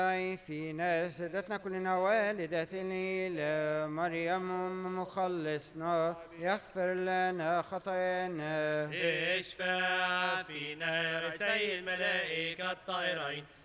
فينا سيدتنا كلنا والدة الإله مريم أم مخلصنا يغفر لنا خطايانا. اشفع فينا رئيسي الملائكة الطاهرين